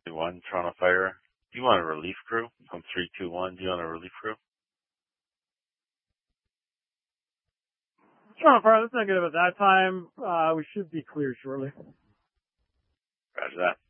1, Toronto Fire. Do you want a relief crew? From 321, do you want a relief crew? Toronto Fire, that's not good at that time. We should be clear shortly. Roger that.